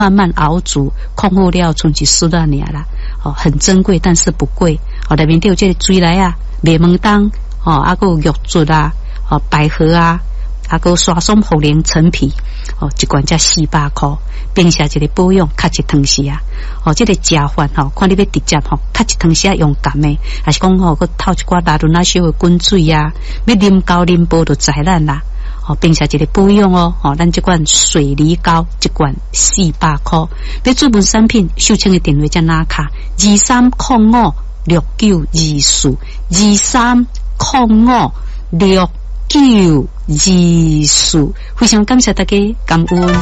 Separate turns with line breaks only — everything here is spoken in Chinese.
慢慢熬煮，控好了，剩一丝啊尔啦。哦，很珍贵，但是不贵。哦，内面都有这个水来啊，麦门冬，哦，还有玉竹啊，哦，百合啊，还有沙松茯苓陈皮，哦，一罐才400块。并且一个保养，较一汤匙啊。哦，这个食饭吼，看你要直接吼，较一汤匙啊用甘的，还是讲吼，佮透一寡拉伦那小的滚水啊，要啉高啉煲就知咱啦。哦，并且一个保养哦，哦，咱这罐水梨膏一罐400块。要注文产品，秀清的电话才拿卡2305692423056924，非常感谢大家，感恩。